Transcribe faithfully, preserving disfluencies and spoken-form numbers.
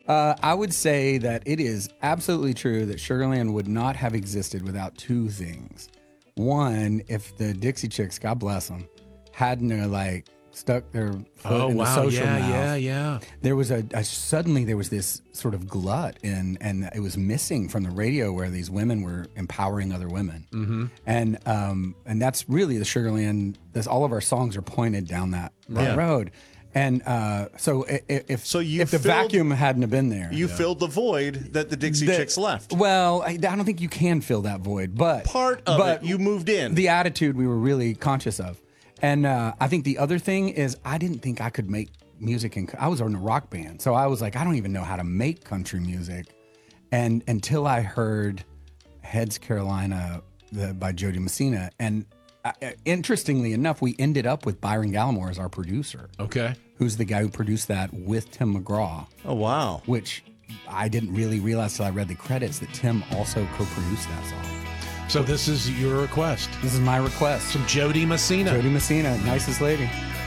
Uh, I would say that it is absolutely true that Sugarland would not have existed without two things. One, if the Dixie Chicks, God bless them, hadn't uh, like stuck their foot Oh in the wow! social Yeah, mouth, yeah, yeah. there was a, a suddenly there was this sort of glut in, and it was missing from the radio where these women were empowering other women, mm-hmm. and um, and that's really the Sugarland. This all of our songs are pointed down that, that Yeah. road. And uh, so i- i- if So you if the filled- vacuum hadn't have been there, You filled the void that the Dixie the- Chicks left. Well, I, I don't think you can fill that void, but Part of but it, you moved in. the attitude we were really conscious of, and uh, I think the other thing is I didn't think I could make music, in I was in a rock band, so I was like, I don't even know how to make country music, and until I heard Heads Carolina the, by Jody Messina, and uh, interestingly enough, we ended up with Byron Gallimore as our producer, Okay. who's the guy who produced that with Tim McGraw, Oh, wow. which I didn't really realize till I read the credits that Tim also co-produced that song. So this is your request. This is my request. Some Jody Messina. Jody Messina, nicest lady.